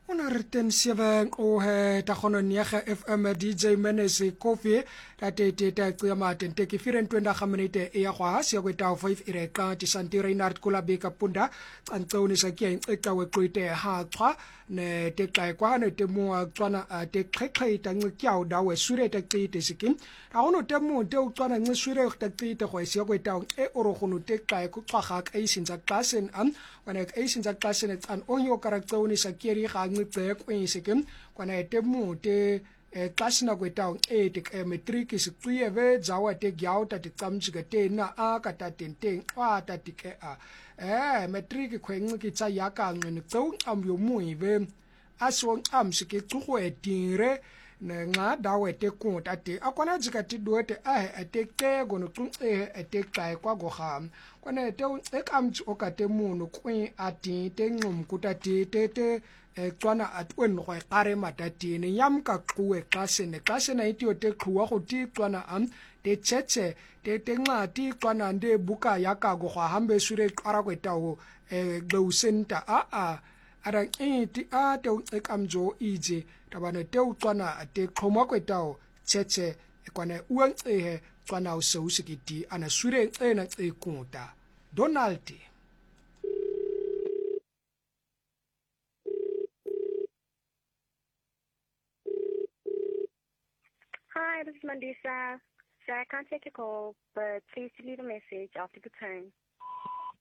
107 o he ta khono niaga FM DJ Menese Coffee ta te tsia maten te ke 24 minute e ya gwa sia go ta 5 ire ka ti Santi Reinhard Kulabeka punda tsantsoni sa ke nceka we qwite ha qwa ne te kai kwa ne te mo tswana te khekhe ta nqiao da we sure ta qite sikim a ono te mo te tswana nqisure ta qite go sia go ta e oro gono te kai ku qwa ga ka isinza klasen am wana ka isinza klasen tsan onyo karaktsoni sa keri ga nqibhe kwesikim kwana te mo te xashina kwetaw te matric siqiyeve jawa te gyauta te tsamjika te na a kata tente qata tike a matric khwenqi kitsa yaka ngene tso amyo muive aso amsike tsugo etire ne nga dawe te konta te akwana jika ti dote te ke gono tsunxe te kai kwa go ham kwana te ekamtsi okate muno kwi ati te ngum kutati te tswana atwen go qare matatini yam ka qwe xasene itio te qwa go ti tswana am te tshetse te nqati tswana nde buka yaka go hambe sure qara kwetawo gbeusenta ara iti te ekamjo ije tabana te tswana te qhoma kwetawo tshetse kwana uanxe tswana useusikiti ana sure ena ekunta Donald. Hi, this is Mandisa. So I can't take your call, but please leave a message after the tone.